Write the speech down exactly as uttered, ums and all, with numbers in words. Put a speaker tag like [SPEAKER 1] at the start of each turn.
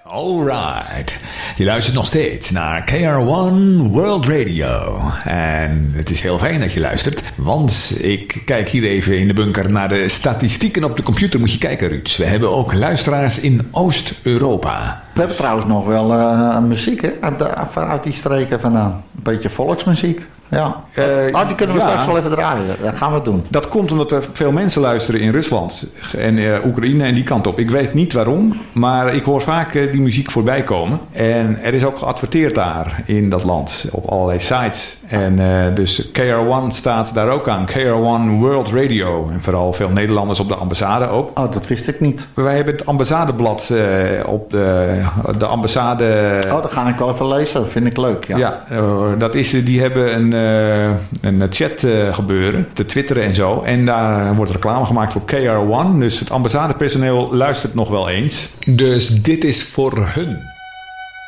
[SPEAKER 1] Alright, je luistert nog steeds naar K R one World Radio. En het is heel fijn dat je luistert, want ik kijk hier even in de bunker naar de statistieken op de computer. Moet je kijken, Ruud. We hebben ook luisteraars in Oost-Europa.
[SPEAKER 2] We hebben trouwens nog wel uh, muziek hè? Uit, de, uit die streken vandaan. Een beetje volksmuziek. Ja. Uh, oh, die kunnen we ja. straks wel even draaien. Dat gaan we doen.
[SPEAKER 3] Dat komt omdat er veel mensen luisteren in Rusland en uh, Oekraïne en die kant op. Ik weet niet waarom, maar ik hoor vaak uh, die muziek voorbij komen. En er is ook geadverteerd daar in dat land op allerlei sites. En uh, dus K R one staat daar ook aan. K R one World Radio. En vooral veel Nederlanders op de ambassade ook.
[SPEAKER 2] Oh, dat wist ik niet.
[SPEAKER 3] Wij hebben het ambassadeblad uh, op de, de ambassade.
[SPEAKER 2] Oh, dat ga ik wel even lezen. Vind ik leuk. Ja,
[SPEAKER 3] ja uh, dat is, die hebben een Uh, een chat uh, gebeuren, te twitteren en zo. En daar wordt reclame gemaakt voor K R one. Dus het ambassadepersoneel luistert nog wel eens.
[SPEAKER 1] Dus dit is voor hun.